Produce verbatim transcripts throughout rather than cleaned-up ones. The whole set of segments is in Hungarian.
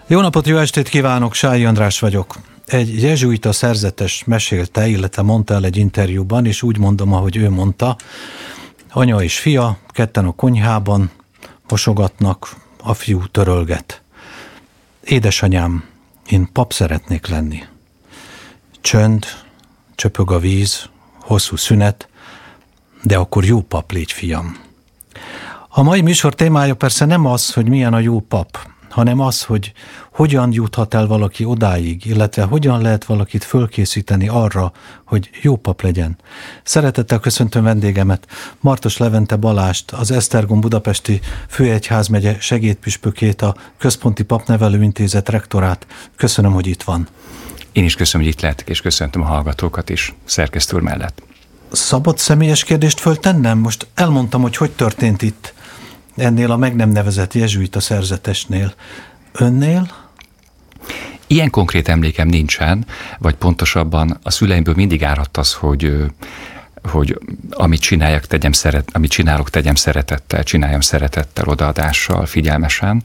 Jó napot, jó estét kívánok, Sályi András vagyok. Egy jezsuita szerzetes mesélte, illetve mondta el egy interjúban, és úgy mondom, ahogy ő mondta, anya és fia, ketten a konyhában mosogatnak, a fiú törölget. Édesanyám, én pap szeretnék lenni. Csönd, csöpög a víz, hosszú szünet, de akkor jó pap légy, fiam. A mai műsor témája persze nem az, hogy milyen a jó pap, hanem az, hogy hogyan juthat el valaki odáig, illetve hogyan lehet valakit fölkészíteni arra, hogy jó pap legyen. Szeretettel köszöntöm vendégemet, Martos Levente Balást, az Esztergom Budapesti Főegyházmegye segédpüspökét, a Központi Papnevelő Intézet rektorát. Köszönöm, hogy itt van. Én is köszönöm, hogy itt lehetek, és köszöntöm a hallgatókat is szerkesztő úr mellett. Szabad személyes kérdést föltennem? Most elmondtam, hogy hogy történt itt ennél a meg nem nevezett jezsuita szerzetesnél. Önnél? Ilyen konkrét emlékem nincsen, vagy pontosabban a szüleimből mindig áradt az, hogy, hogy amit, csináljak, tegyem szeret, amit csinálok, tegyem szeretettel, csináljam szeretettel, odaadással, figyelmesen.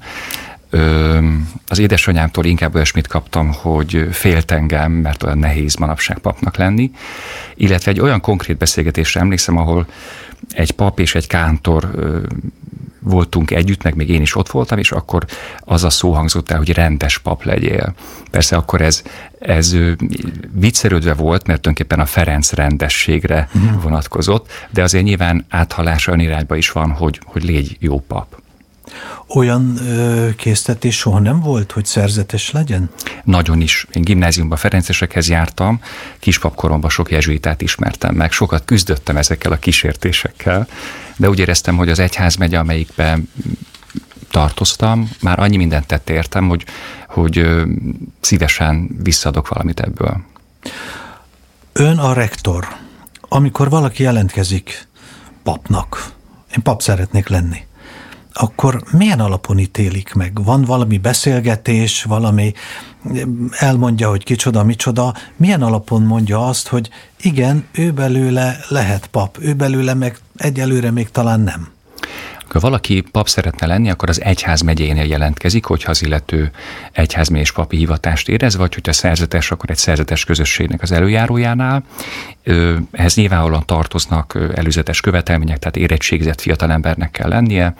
Az édesanyámtól inkább olyasmit kaptam, hogy félt engem, mert olyan nehéz manapság papnak lenni, illetve egy olyan konkrét beszélgetésre emlékszem, ahol egy pap és egy kántor voltunk együtt, meg még én is ott voltam, és akkor az a szó hangzott el, hogy rendes pap legyél. Persze akkor ez, ez viccelődve volt, mert tulajdonképpen a Ferenc rendességre uh-huh. vonatkozott, de azért nyilván áthalása olyan irányba is van, hogy, hogy légy jó pap. Olyan ö, késztetés soha nem volt, hogy szerzetes legyen? Nagyon is. Én gimnáziumban ferencesekhez jártam, kispapkoromban sok jezsuitát ismertem meg, sokat küzdöttem ezekkel a kísértésekkel, de úgy éreztem, hogy az egyházmegye, amelyikben tartoztam, már annyi mindent tett értem, hogy, hogy ö, szívesen visszaadok valamit ebből. Ön a rektor. Amikor valaki jelentkezik papnak, én pap szeretnék lenni, akkor milyen alapon ítélik meg? Van valami beszélgetés, valami elmondja, hogy kicsoda, micsoda, milyen alapon mondja azt, hogy igen, ő belőle lehet pap, ő belőle meg egyelőre még talán nem? Ha valaki pap szeretne lenni, akkor az egyházmegyénél jelentkezik, hogyha az illető egyházmegyés papi hivatást érez, vagy hogyha szerzetes, akkor egy szerzetes közösségnek az előjárójánál. Ehhez nyilvánvalóan tartoznak előzetes követelmények, tehát érettségizett fiatalembernek kell lennie.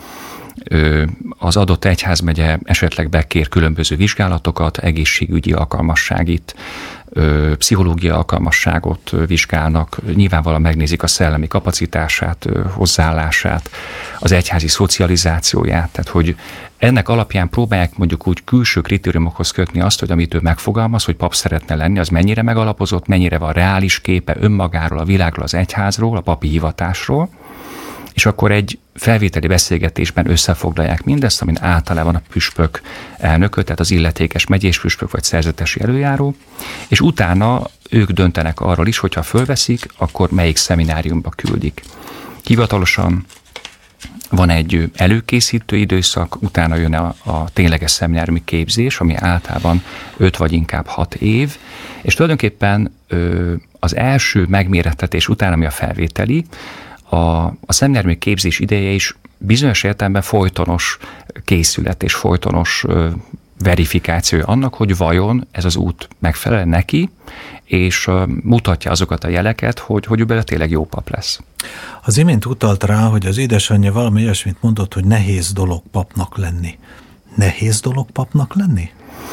Az adott egyházmegye esetleg bekér különböző vizsgálatokat, egészségügyi alkalmasságit, pszichológiai alkalmasságot vizsgálnak, nyilvánvalóan megnézik a szellemi kapacitását, hozzáállását, az egyházi szocializációját, tehát hogy ennek alapján próbálják mondjuk úgy külső kritériumokhoz kötni azt, hogy amit ő megfogalmaz, hogy pap szeretne lenni, az mennyire megalapozott, mennyire van reális képe önmagáról, a világról, az egyházról, a papi hivatásról, és akkor egy felvételi beszélgetésben összefoglalják mindezt, amin általában a püspök elnököt, tehát az illetékes megyés püspök vagy szerzetesi előjáró, és utána ők döntenek arról is, hogyha fölveszik, akkor melyik szemináriumba küldik. Hivatalosan van egy előkészítő időszak, utána jön a, a tényleges szemináriumi képzés, ami általában öt vagy inkább hat év, és tulajdonképpen az első megmérettetés után, ami a felvételi, A, a szemináriumi képzés ideje is bizonyos értelemben folytonos készület és folytonos ö, verifikáció annak, hogy vajon ez az út megfelel neki, és ö, mutatja azokat a jeleket, hogy, hogy ő belőle tényleg jó pap lesz. Az imént utalt rá, hogy az édesanyja valami olyasmit mondott, hogy nehéz dolog papnak lenni. Nehéz dolog papnak lenni?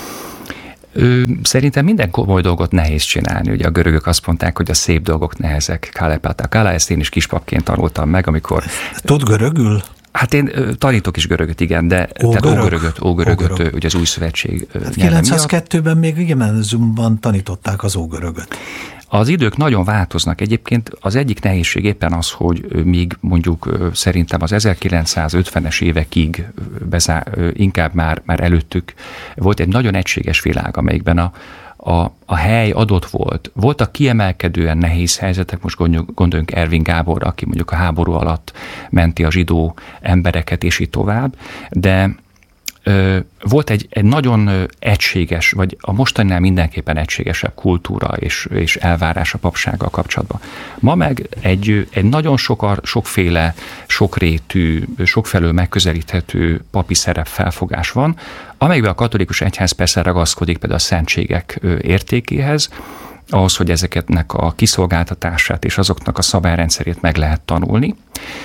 Ő, szerintem minden komoly dolgot nehéz csinálni. Ugye a görögök azt mondták, hogy a szép dolgok nehezek. Kalepata kala, ezt én is kispapként tanultam meg, amikor... Tud görögül? Hát én tanítok is görögöt, igen, de Ógörög? tehát ógörögöt, ógörögöt, ugye az új szövetség hát kilencszázkettőben még gimnáziumban tanították az ógörögöt. Az idők nagyon változnak. Egyébként az egyik nehézség éppen az, hogy míg mondjuk szerintem az ezerkilencszázötvenes évekig bezá, inkább már, már előttük volt egy nagyon egységes világ, amelyikben a, a, a hely adott volt. Voltak kiemelkedően nehéz helyzetek, most gondoljunk Ervin Gáborra, aki mondjuk a háború alatt menti a zsidó embereket, és így tovább, de volt egy, egy nagyon egységes, vagy a mostaninál mindenképpen egységesebb kultúra és, és elvárás a papsággal kapcsolatban. Ma meg egy, egy nagyon sok, sokféle, sokrétű, sokfelől megközelíthető papi szerepfelfogás van, amelyben a katolikus egyház persze ragaszkodik például a szentségek értékéhez, ahhoz, hogy ezeknek a kiszolgáltatását és azoknak a szabályrendszerét meg lehet tanulni,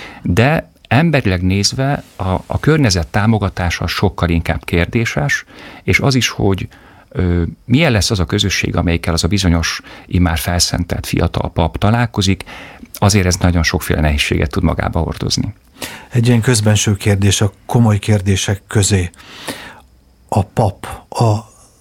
de emberileg nézve a, a környezet támogatása sokkal inkább kérdéses, és az is, hogy ö, milyen lesz az a közösség, amelyikkel az a bizonyos immár felszentelt fiatal pap találkozik, azért ez nagyon sokféle nehézséget tud magába hordozni. Egy ilyen közbenső kérdés a komoly kérdések közé. A pap a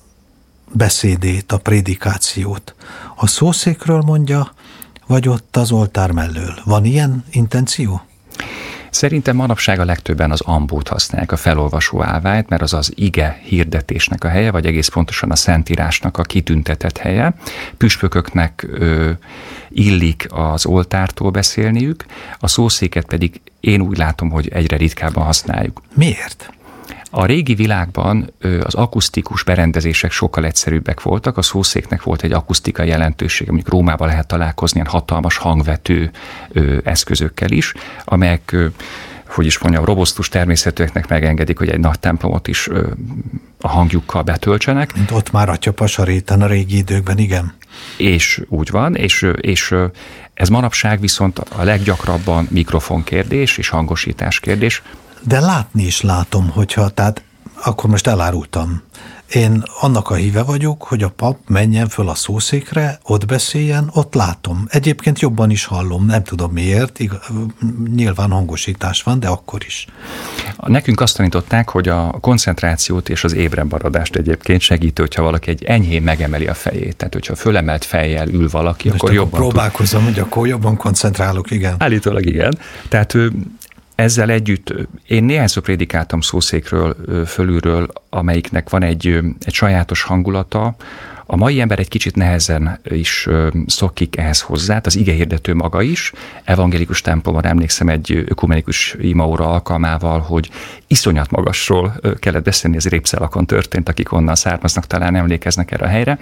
beszédét, a prédikációt a szószékről mondja, vagy ott az oltár mellől? Van ilyen intenció? Szerintem manapság a legtöbben az ambót használják, a felolvasó állványt, mert az az ige hirdetésnek a helye, vagy egész pontosan a Szentírásnak a kitüntetett helye. Püspököknek ö, illik az oltártól beszélniük, a szószéket pedig én úgy látom, hogy egyre ritkábban használjuk. Miért? A régi világban az akusztikus berendezések sokkal egyszerűbbek voltak, a szószéknek volt egy akusztikai jelentősége, mondjuk Rómában lehet találkozni ilyen hatalmas hangvető eszközökkel is, amelyek, hogy is mondjam, robosztus természetűeknek megengedik, hogy egy nagy templomot is a hangjukkal betöltsenek. Mint ott már Atyapasa réten a régi időkben, igen. És úgy van, és, és ez manapság viszont a leggyakrabban mikrofonkérdés és hangosítás kérdés. De látni is látom, hogyha, tehát akkor most elárultam. Én annak a híve vagyok, hogy a pap menjen föl a szószékre, ott beszéljen, ott látom. Egyébként jobban is hallom, nem tudom miért, nyilván hangosítás van, de akkor is. Nekünk azt tanították, hogy a koncentrációt és az ébren maradást egyébként segítő, hogyha valaki egy enyhén megemeli a fejét. Tehát, hogyha fölemelt fejjel ül valaki, most akkor jobban próbálkozom, tud... hogy akkor jobban koncentrálok, igen. Állítólag igen. Tehát ezzel együtt én néhányszor prédikáltam szószékről, fölülről, amelyiknek van egy, egy sajátos hangulata. A mai ember egy kicsit nehezen is szokik ehhez hozzá, az igehirdető maga is. Evangélikus templomban emlékszem egy ökumenikus imaóra alkalmával, hogy iszonyat magasról kellett beszélni, ez Répszelakon történt, akik onnan származnak, talán emlékeznek erre a helyre.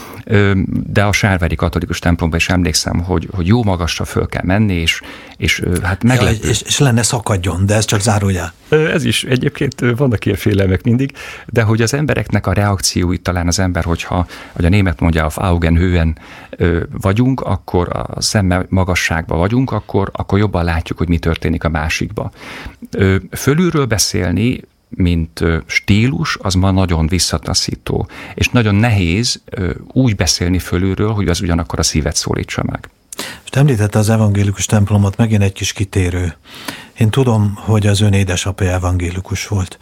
De a sárvári katolikus templomban is emlékszem, hogy, hogy jó magasra föl kell menni, és, és hát meglepő. Ja, és, és lenne szakadjon, de ez csak zárójel. Ez is egyébként vannak ilyen félelmek mindig, de hogy az embereknek a reakcióit talán az ember, hogyha, hogy a német mondja, auf Augenhöhen vagyunk, akkor a szemmel magasságban vagyunk, akkor, akkor jobban látjuk, hogy mi történik a másikba. Fölülről beszélni, mint stílus, az ma nagyon visszataszító, és nagyon nehéz úgy beszélni fölülről, hogy az ugyanakkor a szívet szólítsa meg. Most említette az evangélikus templomot, megint egy kis kitérő. Én tudom, hogy az ön édesapja evangélikus volt.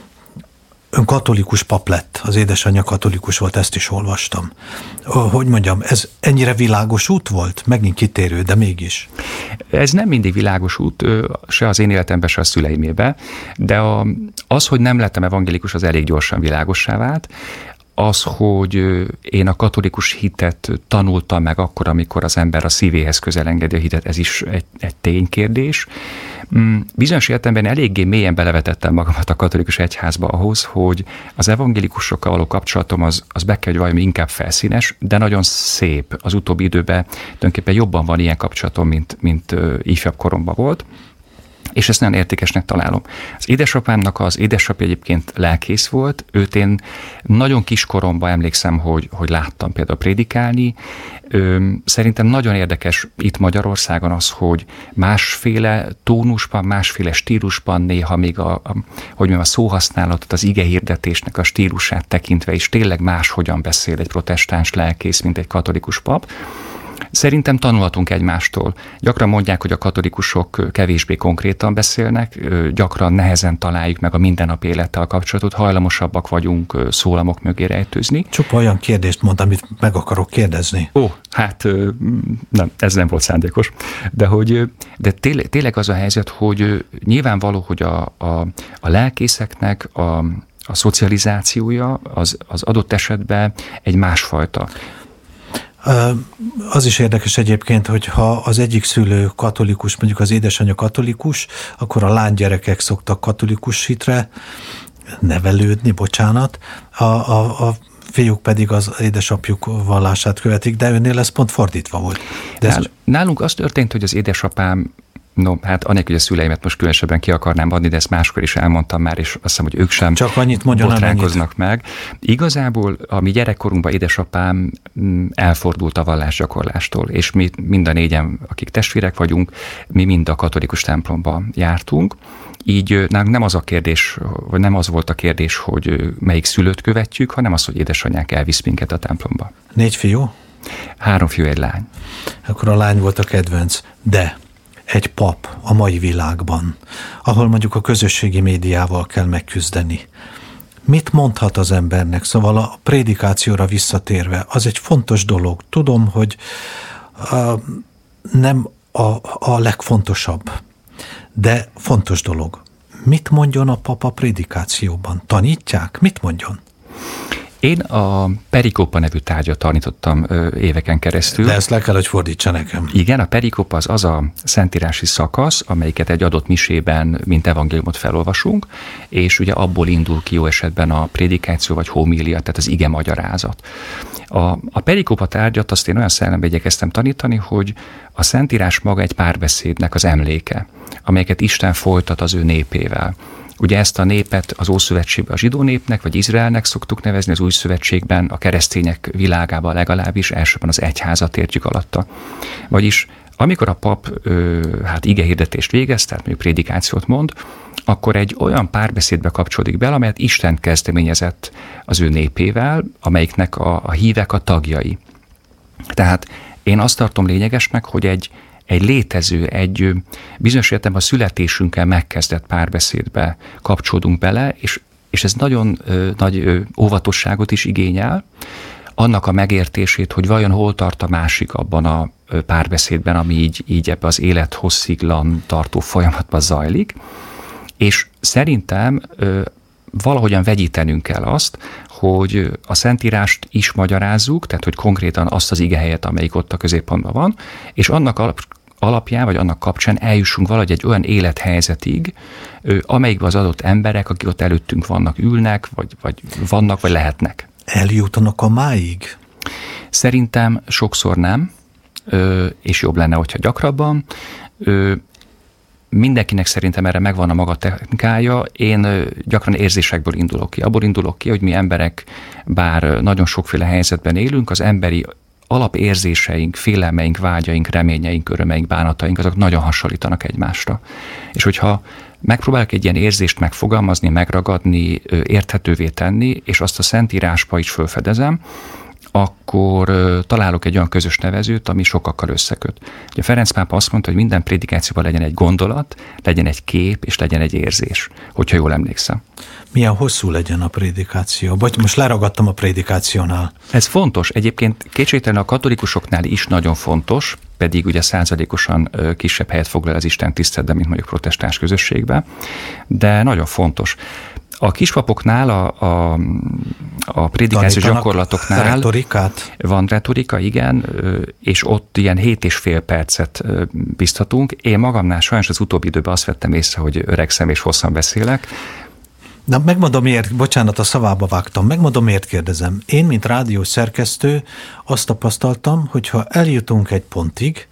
Ön katolikus pap lett, az édesanyja katolikus volt, ezt is olvastam. Hogy mondjam, ez ennyire világos út volt? Megint kitérő, de mégis. Ez nem mindig világos út, se az én életemben, se a szüleimébe, de a, az, hogy nem lettem evangélikus, az elég gyorsan világossá vált. Az, hogy én a katolikus hitet tanultam meg akkor, amikor az ember a szívéhez közel engedi a hitet, ez is egy, egy ténykérdés. Bizonyos értelemben eléggé mélyen belevetettem magamat a katolikus egyházba ahhoz, hogy az evangélikusokkal való kapcsolatom az, az be kell, hogy valami inkább felszínes, de nagyon szép. Az utóbbi időben tulajdonképpen jobban van ilyen kapcsolatom, mint, mint ifjabb koromban volt. És ezt nagyon értékesnek találom. Az édesapámnak az édesapja egyébként lelkész volt, őt én nagyon kiskoromban emlékszem, hogy, hogy láttam például prédikálni. Szerintem nagyon érdekes itt Magyarországon az, hogy másféle tónusban, másféle stílusban, néha még a, a, hogy mondjam, a szóhasználatot, az igehirdetésnek a stílusát tekintve is tényleg máshogyan beszél egy protestáns lelkész, mint egy katolikus pap. Szerintem tanulhatunk egymástól. Gyakran mondják, hogy a katolikusok kevésbé konkrétan beszélnek, gyakran nehezen találjuk meg a mindennapi élettel kapcsolatot, hajlamosabbak vagyunk szólamok mögé rejtőzni. Csupa olyan kérdést mond, amit meg akarok kérdezni. Ó, hát nem, ez nem volt szándékos. De, hogy, de tényleg, tényleg az a helyzet, hogy nyilvánvaló, hogy a, a, a lelkészeknek a, a szocializációja az, az adott esetben egy másfajta. Az is érdekes egyébként, hogy ha az egyik szülő katolikus, mondjuk az édesanyja katolikus, akkor a lánygyerekek szoktak katolikus hitre nevelődni, bocsánat, a, a, a fiúk pedig az édesapjuk vallását követik, de önnél ez pont fordítva volt. De Nál, ez... Nálunk az történt, hogy az édesapám, no, hát anélkül, hogy a szüleimet most különösebben ki akarnám adni, de ezt máskor is elmondtam már, és azt hiszem, hogy ők sem csak annyit mondjon, botránkoznak meg. Igazából a mi gyerekkorunkban édesapám elfordult a vallásgyakorlástól, és mi mind a négyen, akik testvérek vagyunk, mi mind a katolikus templomba jártunk. Így nálunk nem az a kérdés, vagy nem az volt a kérdés, hogy melyik szülőt követjük, hanem az, hogy édesanyák elvisz minket a templomba. Négy fiú? Három fiú, egy lány. Akkor a lány volt a kedvenc, de egy pap a mai világban, ahol mondjuk a közösségi médiával kell megküzdeni. Mit mondhat az embernek? Szóval a prédikációra visszatérve, az egy fontos dolog. Tudom, hogy uh, nem a, a legfontosabb, de fontos dolog. Mit mondjon a pap a prédikációban? Tanítják? Mit mondjon? Én a perikópa nevű tárgyat tanítottam ö, éveken keresztül. De ezt le kell, hogy fordítsa nekem. Igen, a perikópa az az a szentírási szakasz, amelyiket egy adott misében, mint evangéliumot felolvasunk, és ugye abból indul ki jó esetben a prédikáció vagy homília, tehát az ige magyarázat. A, a perikópa tárgyat azt én olyan szellembe igyekeztem tanítani, hogy a szentírás maga egy párbeszédnek az emléke, amelyeket Isten folytat az ő népével. Ugye ezt a népet az Ószövetségben a zsidó népnek, vagy Izraelnek szoktuk nevezni, az Új Szövetségben a keresztények világában legalábbis elsőben az egyházat értjük alatta. Vagyis amikor a pap ö, hát igehirdetést végez, tehát mondjuk prédikációt mond, akkor egy olyan párbeszédbe kapcsolódik bele, amelyet Isten kezdeményezett az ő népével, amelyiknek a, a hívek a tagjai. Tehát én azt tartom lényegesnek, hogy egy egy létező, egy bizonyos értelemben a születésünkkel megkezdett párbeszédbe kapcsolódunk bele, és, és ez nagyon ö, nagy ö, óvatosságot is igényel, annak a megértését, hogy vajon hol tart a másik abban a párbeszédben, ami így, így ebbe az élethossziglan tartó folyamatban zajlik, és szerintem ö, valahogyan vegyítenünk kell azt, hogy a Szentírást is magyarázzuk, tehát hogy konkrétan azt az igehelyet, amelyik ott a középpontban van, és annak alap, alapján, vagy annak kapcsán eljussunk valahogy egy olyan élethelyzetig, amelyikben az adott emberek, akik ott előttünk vannak, ülnek, vagy, vagy vannak, vagy lehetnek. Eljutanak a máig? Szerintem sokszor nem, és jobb lenne, hogyha gyakrabban. Mindenkinek szerintem erre megvan a maga technikája. Én gyakran érzésekből indulok ki. Abból indulok ki, hogy mi emberek, bár nagyon sokféle helyzetben élünk, az emberi alapérzéseink, félelmeink, vágyaink, reményeink, örömeink, bánataink, azok nagyon hasonlítanak egymásra. És hogyha megpróbálok egy ilyen érzést megfogalmazni, megragadni, érthetővé tenni, és azt a Szentírásba is felfedezem, akkor találok egy olyan közös nevezőt, ami sokakkal összeköt. Ugye Ferenc pápa azt mondta, hogy minden prédikációban legyen egy gondolat, legyen egy kép, és legyen egy érzés, hogyha jól emlékszem. Milyen hosszú legyen a prédikáció? Vagy most leragadtam a prédikációnál. Ez fontos. Egyébként kétségtelen a katolikusoknál is nagyon fontos, pedig ugye százalékosan kisebb helyet foglal az Isten tiszteletben, mint mondjuk protestáns közösségben, de nagyon fontos. A kispapoknál, a, a, a prédikációs gyakorlatoknál retorikát? Van retorika, igen, és ott ilyen hét és fél percet biztatunk. Én magamnál sajnos az utóbbi időben azt vettem észre, hogy öregszem és hosszan beszélek. Na, megmondom miért, bocsánat, a szavába vágtam, megmondom miért kérdezem. Én, mint rádiós szerkesztő, azt tapasztaltam, hogyha eljutunk egy pontig,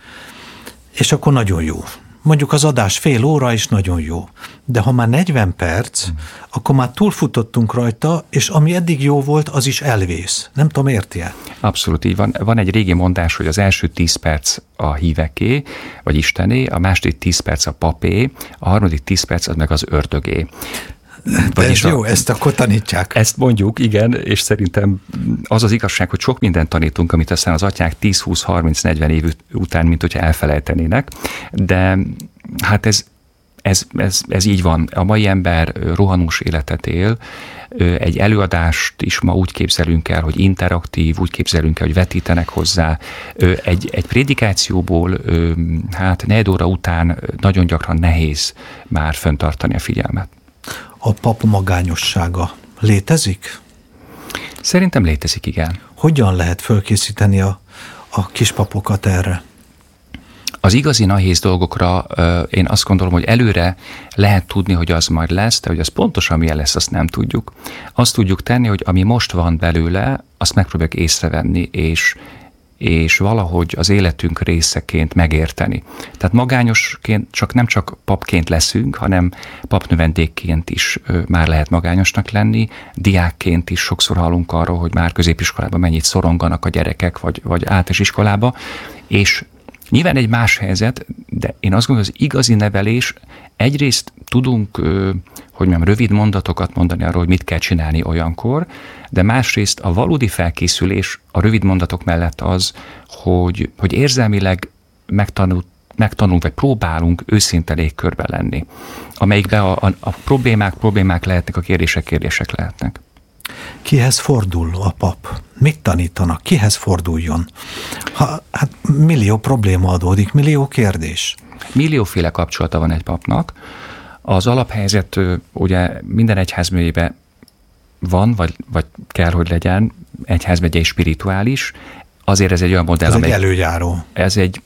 és akkor nagyon jó. Mondjuk az adás fél óra is nagyon jó. De ha már negyven perc, hmm. akkor már túlfutottunk rajta, és ami eddig jó volt, az is elvész. Nem tudom, érti-e? Abszolút így van. Van egy régi mondás, hogy az első tíz perc a híveké, vagy Istené, a második tíz perc a papé, a harmadik tíz perc az meg az ördögé. De ez jó, a, ezt akkor tanítják. Ezt mondjuk, igen, és szerintem az az igazság, hogy sok mindent tanítunk, amit aztán az atyák tíz, húsz, harminc, negyven év után, mint hogyha elfelejtenének, de hát ez, ez, ez, ez így van. A mai ember rohanós életet él, egy előadást is ma úgy képzelünk el, hogy interaktív, úgy képzelünk el, hogy vetítenek hozzá. Egy, egy prédikációból hát negyed óra után nagyon gyakran nehéz már fenntartani a figyelmet. A pap magányossága létezik? Szerintem létezik, igen. Hogyan lehet fölkészíteni a, a kispapokat erre? Az igazi nehéz dolgokra én azt gondolom, hogy előre lehet tudni, hogy az majd lesz, de hogy az pontosan milyen lesz, azt nem tudjuk. Azt tudjuk tenni, hogy ami most van belőle, azt megpróbáljuk észrevenni, és, és valahogy az életünk részeként megérteni. Tehát magányosként csak nem csak papként leszünk, hanem papnövendékként is már lehet magányosnak lenni, diákként is sokszor hallunk arról, hogy már középiskolában mennyit szoronganak a gyerekek, vagy, vagy általános iskolába, és nyilván egy más helyzet, de én azt gondolom, hogy az igazi nevelés, egyrészt tudunk, hogy mondjam, rövid mondatokat mondani arról, hogy mit kell csinálni olyankor, de másrészt a valódi felkészülés a rövid mondatok mellett az, hogy, hogy érzelmileg megtanult, megtanulunk, vagy próbálunk őszinte légkörben lenni, amelyikben a, a, a problémák problémák lehetnek, a kérdések kérdések lehetnek. Kihez fordul a pap? Mit tanítanak? Kihez forduljon? Ha, hát millió probléma adódik, millió kérdés. Millióféle kapcsolata van egy papnak. Az alaphelyzet ugye minden egyházmegyében van, vagy, vagy kell, hogy legyen egyházmegyei spirituális. Azért ez egy olyan modell, ez amely... egy előjáró. Ez egy...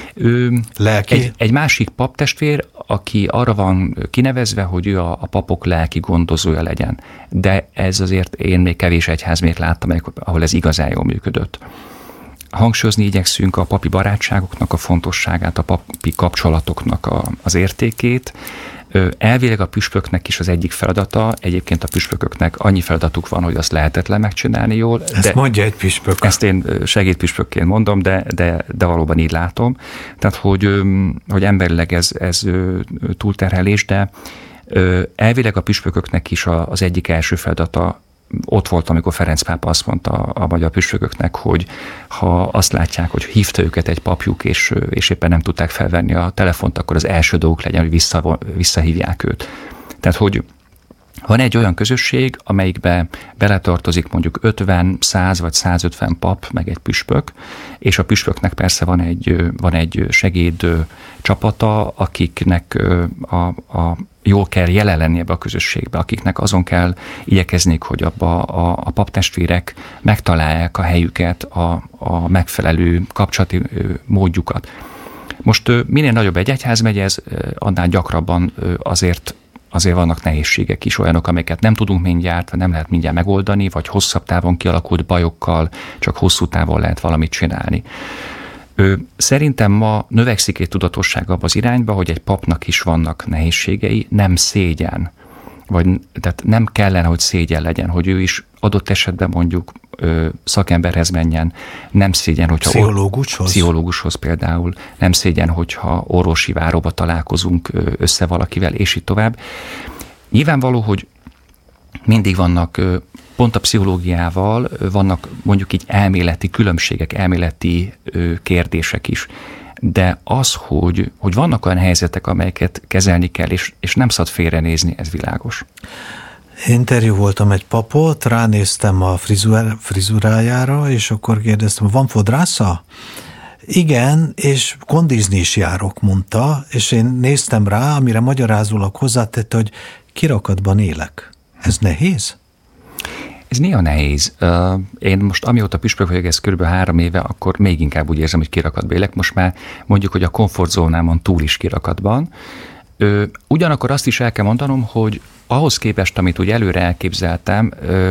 Ő, lelki? Egy, egy másik paptestvér, aki arra van kinevezve, hogy ő a, a papok lelki gondozója legyen. De ez azért én még kevés egyházmét láttam, ahol ez igazán jól működött. Hangsúlyozni igyekszünk a papi barátságoknak a fontosságát, a papi kapcsolatoknak a, az értékét. Elvileg a püspöknek is az egyik feladata, egyébként a püspököknek annyi feladatuk van, hogy azt lehetetlen megcsinálni jól. Ezt de mondja egy püspök. Ezt én segédpüspökként mondom, de, de, de valóban így látom. Tehát, hogy, hogy emberileg ez, ez túlterhelés, de elvileg a püspököknek is az egyik első feladata, ott volt, amikor Ferenc pápa azt mondta a magyar püspököknek, hogy ha azt látják, hogy hívta őket egy papjuk, és, és éppen nem tudták felvenni a telefont, akkor az első dolguk legyen, hogy vissza, visszahívják őt. Tehát, hogy van egy olyan közösség, amelyikbe beletartozik mondjuk ötven, száz vagy százötven pap, meg egy püspök, és a püspöknek persze van egy, van egy segéd csapata, akiknek a, a jól kell jelen lenni ebbe a közösségbe, akiknek azon kell igyekezniük, hogy abba a, a paptestvérek megtalálják a helyüket, a, a megfelelő kapcsolati módjukat. Most minél nagyobb egy egyházmegye, ez annál gyakrabban azért azért vannak nehézségek is, olyanok, amiket nem tudunk mindjárt, vagy nem lehet mindjárt megoldani, vagy hosszabb távon kialakult bajokkal csak hosszú távon lehet valamit csinálni. Szerintem ma növekszik egy tudatosság abba az irányba, hogy egy papnak is vannak nehézségei, nem szégyen, vagy tehát nem kellene, hogy szégyen legyen, hogy ő is adott esetben mondjuk ö, szakemberhez menjen, nem szégyen, hogyha... Pszichológushoz? Pszichológushoz például, nem szégyen, hogyha orvosi váróba találkozunk össze valakivel, és így tovább. Nyilvánvaló, hogy mindig vannak, pont a pszichológiával vannak mondjuk így elméleti különbségek, elméleti kérdések is. De az, hogy, hogy vannak olyan helyzetek, amelyeket kezelni kell, és, és nem szabad félrenézni, ez világos. Interjú voltam egy papot, ránéztem a frizur, frizurájára, és akkor kérdeztem, van fodrásza? Igen, és kondizni is járok, mondta, és én néztem rá, amire magyarázólag hozzátette, hogy kirakatban élek. Ez nehéz? Ez néha nehéz. Én most amióta püspök vagyok, ez kb. három éve, akkor még inkább úgy érzem, hogy kirakatban élek. Most már mondjuk, hogy a komfortzónámon túl is kirakatban. Ugyanakkor azt is el kell mondanom, hogy ahhoz képest, amit úgy előre elképzeltem,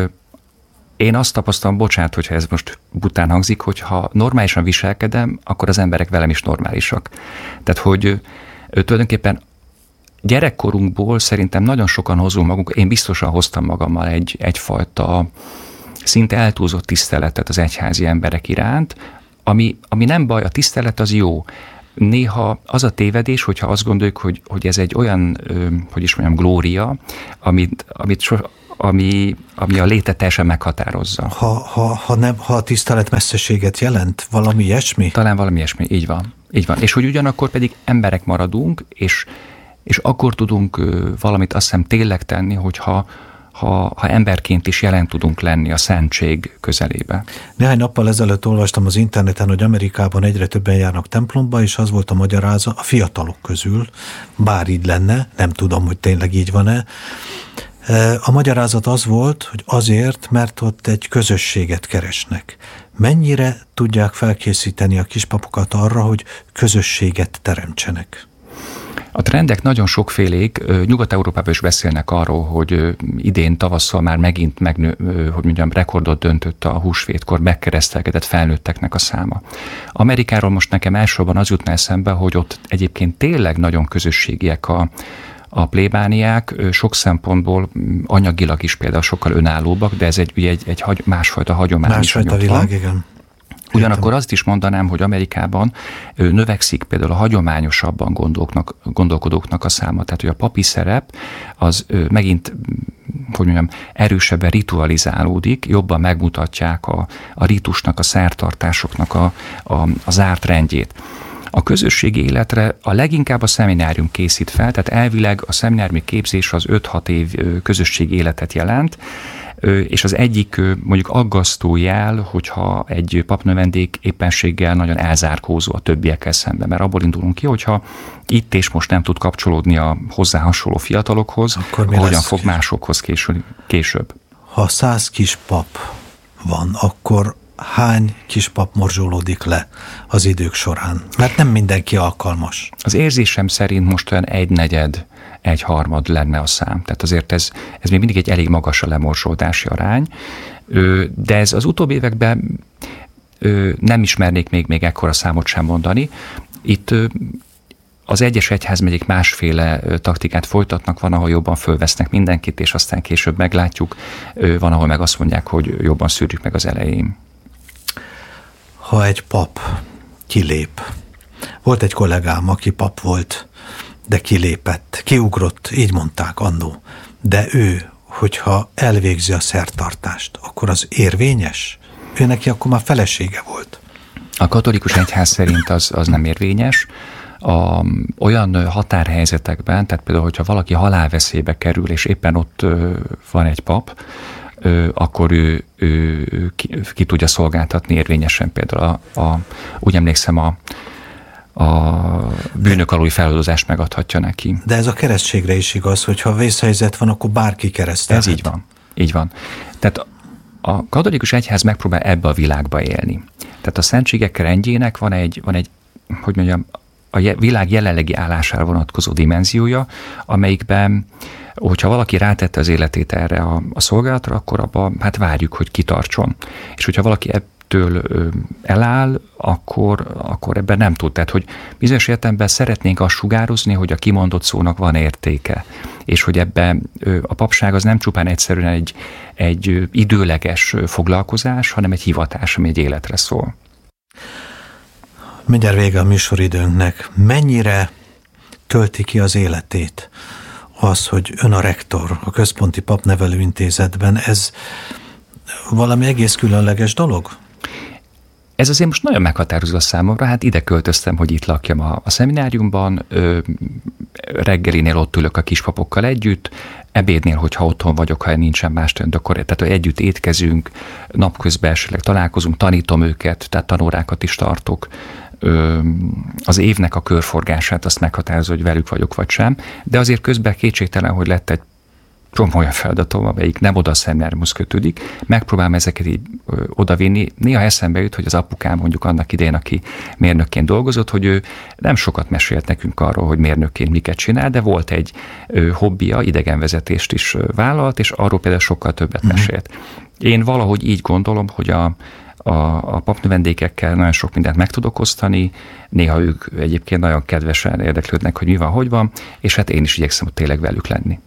én azt tapasztalom, bocsánat, hogyha ez most bután hangzik, hogy ha normálisan viselkedem, akkor az emberek velem is normálisak. Tehát, hogy tulajdonképpen gyerekkorunkból szerintem nagyon sokan hozunk magunk, én biztosan hoztam magammal egy, egyfajta szinte eltúlzott tiszteletet az egyházi emberek iránt, ami, ami nem baj, a tisztelet az jó. Néha az a tévedés, hogyha azt gondoljuk, hogy, hogy ez egy olyan, hogy is mondjam, glória, amit, amit so, ami, ami a létet teljesen meghatározza. Ha, ha, ha, nem, ha a tisztelet messzeséget jelent, valami ilyesmi? Talán valami ilyesmi, így van. Így van. És hogy ugyanakkor pedig emberek maradunk, és, és akkor tudunk valamit azt hiszem tényleg tenni, hogyha Ha, ha emberként is jelen tudunk lenni a szentség közelébe. Néhány nappal ezelőtt olvastam az interneten, hogy Amerikában egyre többen járnak templomba, és az volt a magyarázat a fiatalok közül, bár így lenne, nem tudom, hogy tényleg így van-e, A magyarázat az volt, hogy azért, mert ott egy közösséget keresnek. Mennyire tudják felkészíteni a kispapokat arra, hogy közösséget teremtsenek? A trendek nagyon sokfélék. Nyugat-Európában is beszélnek arról, hogy idén tavasszal már megint megnő, hogy mondjam, rekordot döntött a húsvétkor megkeresztelkedett felnőtteknek a száma. Amerikáról most nekem elsősorban az jutna eszembe, hogy ott egyébként tényleg nagyon közösségiek a A plébániák, sok szempontból anyagilag is például sokkal önállóbbak, de ez egy, ugye egy, egy hagy, másfajta hagyomány. Másfajta világ, igen. Ugyanakkor azt is mondanám, hogy Amerikában növekszik például a hagyományosabban gondolknak, gondolkodóknak a száma. Tehát, hogy a papi szerep az megint, hogy mondjam, erősebben ritualizálódik, jobban megmutatják a, a ritusnak, a szertartásoknak a, a, a zárt rendjét. A közösségi életre a leginkább a szeminárium készít fel, tehát elvileg a szemináriumi képzés az öt-hat év közösségi életet jelent, és az egyik mondjuk aggasztó jel, hogyha egy papnövendék éppenséggel nagyon elzárkózó a többiekkel szemben, mert abból indulunk ki, hogyha itt és most nem tud kapcsolódni a hozzá hasonló fiatalokhoz, akkor hogyan fog másokhoz késül, később. Ha száz kis pap van, akkor hány kispap morzsolódik le az idők során? Mert nem mindenki alkalmas. Az érzésem szerint most olyan egynegyed, egyharmad lenne a szám. Tehát azért ez, ez még mindig egy elég magas a lemorzsolódási arány, de ez az utóbbi években nem ismernék még, még ekkora számot sem mondani. Itt az egyes egyházmegyék másféle taktikát folytatnak, van, ahol jobban fölvesznek mindenkit, és aztán később meglátjuk, van, ahol meg azt mondják, hogy jobban szűrjük meg az elején. Ha egy pap kilép, volt egy kollégám, aki pap volt, de kilépett, kiugrott, így mondták annó, de ő, hogyha elvégzi a szertartást, akkor az érvényes? Ő neki akkor már felesége volt. A katolikus egyház szerint az, az nem érvényes. A, olyan határhelyzetekben, tehát például, hogyha valaki halálveszélybe kerül, és éppen ott ö, van egy pap, ö, akkor ő, ő ki, ki tudja szolgáltatni érvényesen például a, a úgy emlékszem a a bűnök aluli feloldozást megadhatja neki. De ez a keresztségre is igaz, hogyha vészhelyzet van, akkor bárki keresztelhet. Ez így van. Így van. Tehát a katolikus egyház megpróbál ebbe a világba élni. Tehát a szentségek rendjének van egy, van egy, hogy mondjam, a világ jelenlegi állására vonatkozó dimenziója, amelyikben, hogyha valaki rátette az életét erre a, a szolgálatra, akkor abban hát várjuk, hogy kitartson. És hogyha valaki től eláll, akkor, akkor ebben nem tud. Tehát, hogy bizonyos értelemben szeretnénk azt sugározni, hogy a kimondott szónak van értéke, és hogy ebben a papság az nem csupán egyszerűen egy, egy időleges foglalkozás, hanem egy hivatás, ami egy életre szól. Mindjárt vége a műsoridőnknek. Mennyire tölti ki az életét az, hogy ön a rektor a Központi Papnevelőintézetben? Ez valami egész különleges dolog? Ez azért most nagyon meghatározó számomra, hát ide költöztem, hogy itt lakjam a, a szemináriumban, ö, reggelinél ott ülök a kispapokkal együtt, ebédnél, hogyha otthon vagyok, ha nincsen más tőnd, akkor tehát együtt étkezünk, napközben esetleg találkozunk, tanítom őket, tehát tanórákat is tartok, ö, az évnek a körforgását azt meghatározó, hogy velük vagyok vagy sem, de azért közben kétségtelen, hogy lett egy csomó olyan feladatom, amelyik nem oda a szemináriumhoz kötődik, megpróbálom ezeket így ö, odavinni. Néha eszembe jut, hogy az apukám mondjuk annak idején, aki mérnökként dolgozott, hogy ő nem sokat mesélt nekünk arról, hogy mérnökként miket csinál, de volt egy ö, hobbija, idegenvezetést is ö, vállalt, és arról például sokkal többet mm. mesélt. Én valahogy így gondolom, hogy a, a, a papnövendékekkel nagyon sok mindent meg tudok osztani, néha ők egyébként nagyon kedvesen érdeklődnek, hogy mi van, hogy van, és hát én is igyekszem tényleg velük lenni.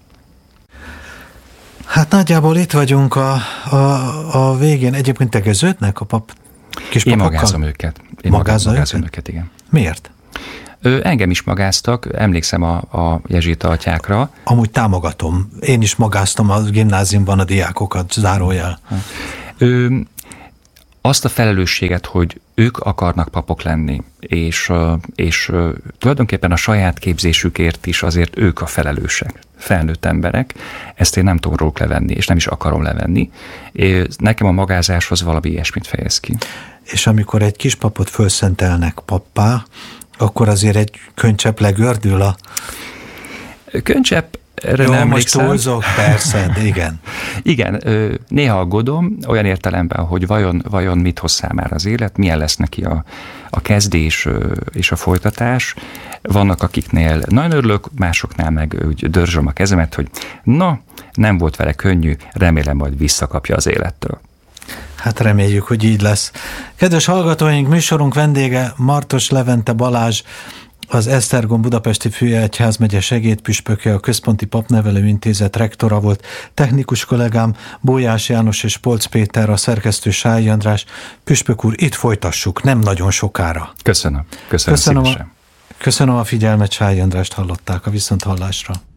Hát nagyjából itt vagyunk a, a, a végén. Egyébként tegeződnek a pap kispapokkal? Én magázom őket. Én Magázza magázom őket? őket, igen. Miért? Ö, engem is magáztak, emlékszem a, a jezsuita atyákra. Amúgy támogatom. Én is magáztam a gimnáziumban a diákokat, zárójel. Ö, azt a felelősséget, hogy ők akarnak papok lenni, és, és tulajdonképpen a saját képzésükért is azért ők a felelősek, felnőtt emberek, ezt én nem tudom róluk levenni, és nem is akarom levenni. Nekem a magázáshoz valami ilyesmit fejez ki. És amikor egy kispapot fölszentelnek pappá, akkor azért egy könycsepp legördül a... Könycsepp Erre Jó, nem most túlzok, persze, igen. Igen, néha aggódom, olyan értelemben, hogy vajon, vajon mit hoz számára az élet, milyen lesz neki a, a kezdés és a folytatás. Vannak, akiknél nagyon örülök, másoknál meg úgy dörzsöm a kezemet, hogy na, nem volt vele könnyű, remélem majd visszakapja az élettől. Hát reméljük, hogy így lesz. Kedves hallgatóink, műsorunk vendége Martos Levente Balázs, az Esztergom Budapesti Főegyházmegye segédpüspöke, a Központi Papnevelő Intézet rektora volt, technikus kollégám Bójás János és Polc Péter, a szerkesztő Sályi András. Püspök úr, itt folytassuk, nem nagyon sokára. Köszönöm. Köszönöm, köszönöm szívesen. A, köszönöm a figyelmet, Sályi Andrást hallották, a viszonthallásra.